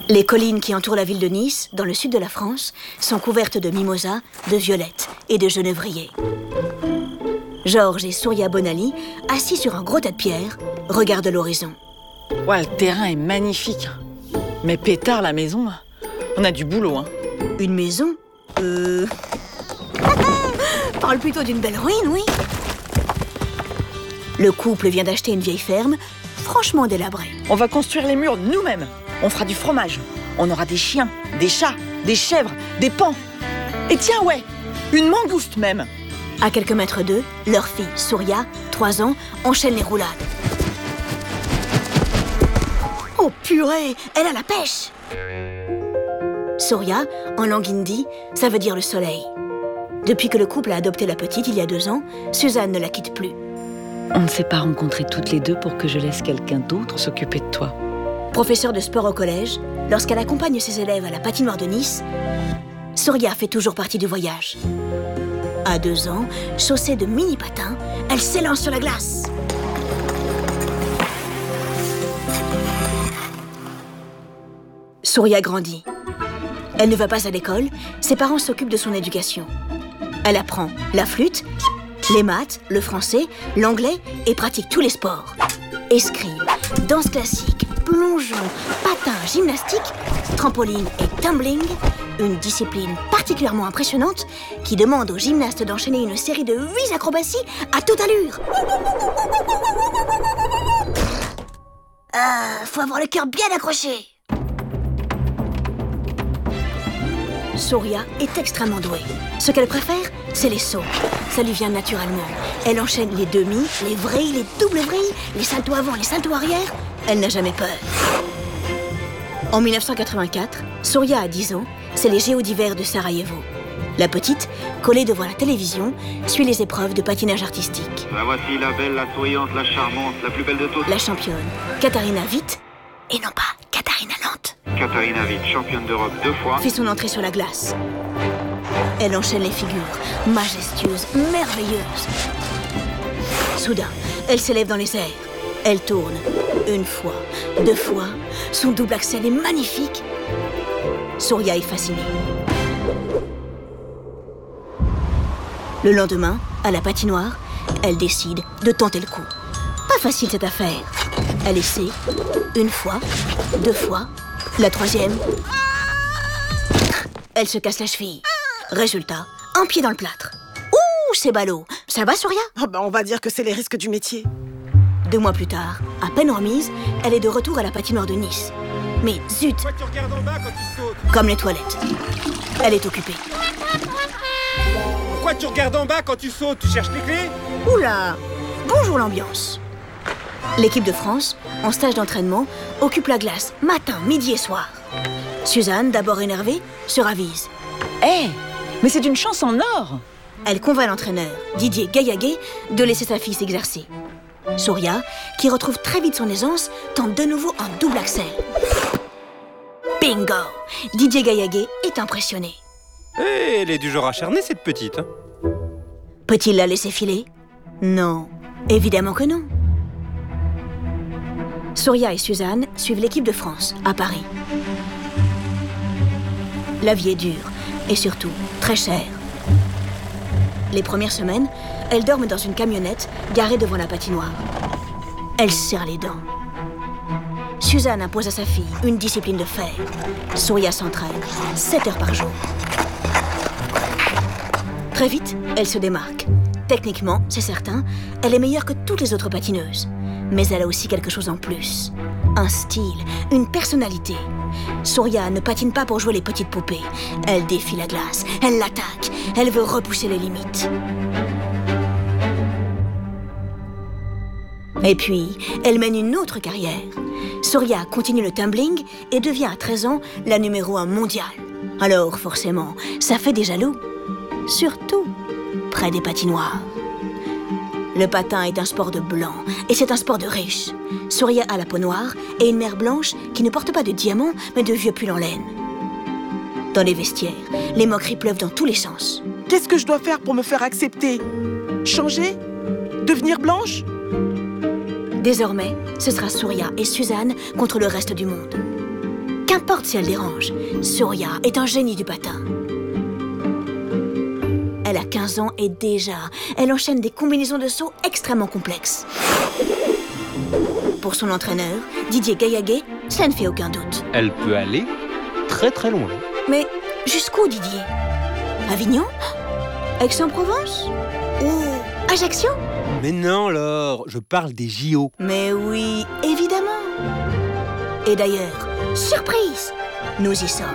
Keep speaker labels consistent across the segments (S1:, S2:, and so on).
S1: Les collines qui entourent la ville de Nice, dans le sud de la France, sont couvertes de mimosas, de violettes et de genévriers. Georges et Surya Bonali, assis sur un gros tas de pierres, regardent l'horizon.
S2: Ouais, le terrain est magnifique. Mais pétard, la maison, on a du boulot, hein.
S1: Une maison Parle plutôt d'une belle ruine, oui. Le couple vient d'acheter une vieille ferme, franchement délabrée.
S2: On va construire les murs nous-mêmes. On fera du fromage. On aura des chiens, des chats, des chèvres, des paons. Et tiens, ouais, une mangouste même.
S1: À quelques mètres d'eux, leur fille, Surya, 3 ans, enchaîne les roulades. Oh purée, elle a la pêche! Surya, en langue hindi, ça veut dire le soleil. Depuis que le couple a adopté la petite il y a 2 ans, Suzanne ne la quitte plus.
S2: On ne s'est pas rencontrés toutes les deux pour que je laisse quelqu'un d'autre s'occuper de toi.
S1: Professeure de sport au collège, lorsqu'elle accompagne ses élèves à la patinoire de Nice, Surya fait toujours partie du voyage. À 2 ans, chaussée de mini-patins, elle s'élance sur la glace. Surya grandit. Elle ne va pas à l'école, ses parents s'occupent de son éducation. Elle apprend la flûte, les maths, le français, l'anglais et pratique tous les sports. Escrime, danse classique, plongeon, patin, gymnastique, trampoline et tumbling, une discipline particulièrement impressionnante qui demande aux gymnastes d'enchaîner une série de 8 acrobaties à toute allure. Faut avoir le cœur bien accroché. Surya est extrêmement douée. Ce qu'elle préfère, c'est les sauts. Ça lui vient naturellement. Elle enchaîne les demi, les vrilles, les doubles vrilles, les saltos avant, les saltos arrière. Elle n'a jamais peur. En 1984, Surya a 10 ans, c'est les Jeux d'hiver de Sarajevo. La petite, collée devant la télévision, suit les épreuves de patinage artistique.
S3: La voici, la belle, la souriante, la charmante, la plus belle de toutes.
S1: La championne, Katarina Witt, et non pas Katarina Lente.
S3: Katarina Witt, championne d'Europe 2 fois.
S1: Fait son entrée sur la glace. Elle enchaîne les figures, majestueuses, merveilleuses. Soudain, elle s'élève dans les airs. Elle tourne, 1 fois, 2 fois. Son double axel est magnifique. Surya est fascinée. Le lendemain, à la patinoire, elle décide de tenter le coup. Pas facile cette affaire. Elle essaie, 1 fois, 2 fois, la 3e. Elle se casse la cheville. Résultat, un pied dans le plâtre. Ouh, c'est ballot. Ça va, Surya?
S4: On va dire que c'est les risques du métier.
S1: 2 mois plus tard, à peine remise, elle est de retour à la patinoire de Nice. Mais zut!
S3: Pourquoi tu regardes en bas quand tu sautes?
S1: Comme les toilettes. Elle est occupée.
S3: Pourquoi tu regardes en bas quand tu sautes? Tu cherches les clés?
S1: Oula! Bonjour l'ambiance. L'équipe de France, en stage d'entraînement, occupe la glace matin, midi et soir. Suzanne, d'abord énervée, se ravise.
S2: Hé, mais c'est une chance en or!
S1: Elle convainc l'entraîneur, Didier Gaillaguet, de laisser sa fille s'exercer. Surya, qui retrouve très vite son aisance, tente de nouveau un double axel. Bingo! Didier Gaillaguet est impressionné.
S5: Elle est du genre acharnée, cette petite. Hein.
S1: Peut-il la laisser filer? Non, évidemment que non. Surya et Suzanne suivent l'équipe de France à Paris. La vie est dure et surtout très chère. Les premières semaines, elles dorment dans une camionnette garée devant la patinoire. Elle serre les dents. Suzanne impose à sa fille une discipline de fer. Surya s'entraîne 7 heures par jour. Très vite, elle se démarque. Techniquement, c'est certain, elle est meilleure que toutes les autres patineuses. Mais elle a aussi quelque chose en plus. Un style, une personnalité. Surya ne patine pas pour jouer les petites poupées. Elle défie la glace, elle l'attaque, elle veut repousser les limites. Et puis, elle mène une autre carrière. Surya continue le tumbling et devient à 13 ans la numéro 1 mondiale. Alors, forcément, ça fait des jaloux. Surtout près des patinoires. Le patin est un sport de blanc et c'est un sport de riche. Surya a la peau noire et une mère blanche qui ne porte pas de diamants mais de vieux pulls en laine. Dans les vestiaires, les moqueries pleuvent dans tous les sens.
S4: Qu'est-ce que je dois faire pour me faire accepter? Changer? Devenir blanche?
S1: Désormais, ce sera Surya et Suzanne contre le reste du monde. Qu'importe si elle dérange, Surya est un génie du patin. Elle a 15 ans et déjà, elle enchaîne des combinaisons de sauts extrêmement complexes. Pour son entraîneur, Didier Gaillaguet, ça ne fait aucun doute.
S5: Elle peut aller très très loin.
S1: Mais jusqu'où, Didier? Avignon? Aix-en-Provence? Ou Ajaccio?
S5: Mais non, Laure, je parle des JO.
S1: Mais oui, évidemment. Et d'ailleurs, surprise, nous y sommes.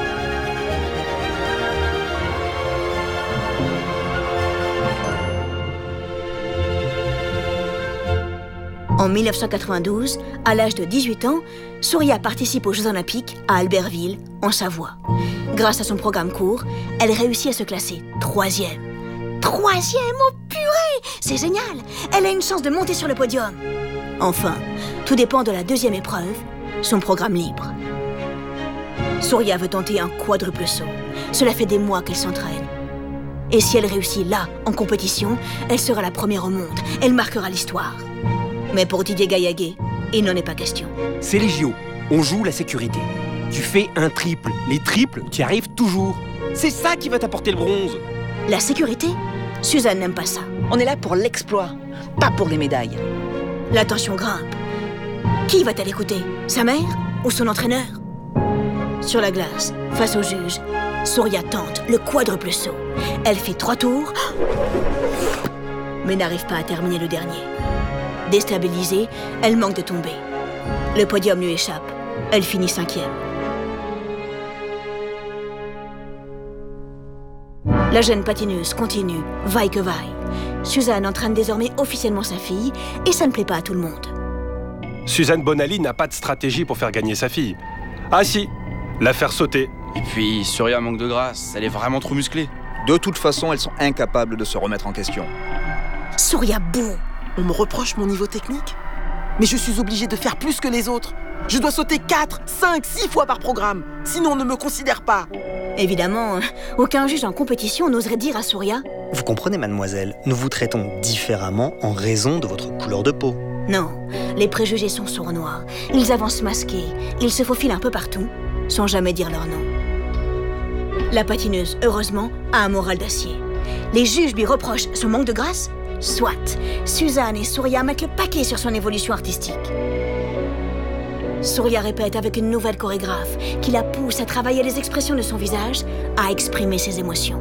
S1: En 1992, à l'âge de 18 ans, Surya participe aux Jeux Olympiques à Albertville, en Savoie. Grâce à son programme court, elle réussit à se classer 3e. 3e, oh purée! C'est génial! Elle a une chance de monter sur le podium. Enfin, tout dépend de la deuxième épreuve, son programme libre. Surya veut tenter un quadruple saut. Cela fait des mois qu'elle s'entraîne. Et si elle réussit là, en compétition, elle sera la première au monde. Elle marquera l'histoire. Mais pour Didier Gaillaguet, il n'en est pas question.
S5: C'est les JO. On joue la sécurité. Tu fais un triple. Les triples, tu y arrives toujours. C'est ça qui va t'apporter le bronze.
S1: La sécurité? Suzanne n'aime pas ça.
S2: On est là pour l'exploit, pas pour les médailles.
S1: La tension grimpe. Qui va-t-elle écouter? Sa mère ou son entraîneur? Sur la glace, face au juge, Surya tente le quadruple saut. Elle fait 3 tours, mais n'arrive pas à terminer le dernier. Déstabilisée, elle manque de tomber. Le podium lui échappe. Elle finit 5e. La jeune patineuse continue, vaille que vaille. Suzanne entraîne désormais officiellement sa fille, et ça ne plaît pas à tout le monde.
S6: Suzanne Bonali n'a pas de stratégie pour faire gagner sa fille. Ah si, la faire sauter.
S7: Et puis, Surya manque de grâce, elle est vraiment trop musclée.
S8: De toute façon, elles sont incapables de se remettre en question.
S1: Surya boum.
S4: On me reproche mon niveau technique? Mais je suis obligée de faire plus que les autres. Je dois sauter 4, 5, 6 fois par programme. Sinon, on ne me considère pas.
S1: Évidemment, aucun juge en compétition n'oserait dire à Surya:
S9: Vous comprenez, mademoiselle, nous vous traitons différemment en raison de votre couleur de peau.
S1: Non, les préjugés sont sournois. Ils avancent masqués, ils se faufilent un peu partout, sans jamais dire leur nom. La patineuse, heureusement, a un moral d'acier. Les juges lui reprochent son manque de grâce? Soit. Suzanne et Surya mettent le paquet sur son évolution artistique. Surya répète avec une nouvelle chorégraphe qui la pousse à travailler les expressions de son visage, à exprimer ses émotions.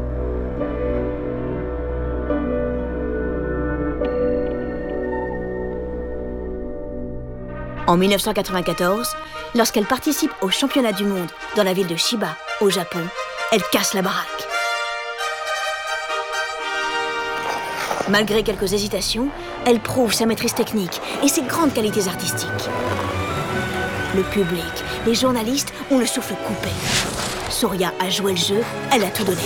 S1: En 1994, lorsqu'elle participe au championnat du monde dans la ville de Chiba, au Japon, elle casse la baraque. Malgré quelques hésitations, elle prouve sa maîtrise technique et ses grandes qualités artistiques. Le public, les journalistes ont le souffle coupé. Surya a joué le jeu, elle a tout donné.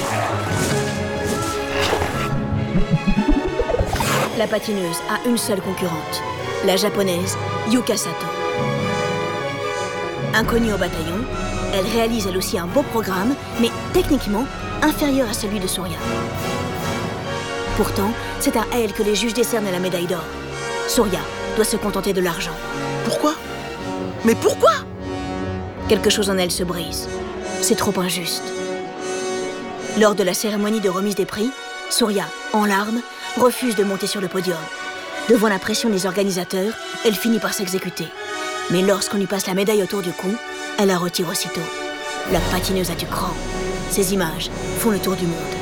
S1: La patineuse a une seule concurrente, la japonaise Yuka Sato. Inconnue au bataillon, elle réalise elle aussi un beau programme, mais techniquement inférieur à celui de Surya. Pourtant, c'est à elle que les juges décernent la médaille d'or. Surya doit se contenter de l'argent.
S4: Pourquoi? Mais pourquoi?
S1: Quelque chose en elle se brise. C'est trop injuste. Lors de la cérémonie de remise des prix, Surya, en larmes, refuse de monter sur le podium. Devant la pression des organisateurs, elle finit par s'exécuter. Mais lorsqu'on lui passe la médaille autour du cou, elle la retire aussitôt. La patineuse a du cran. Ces images font le tour du monde.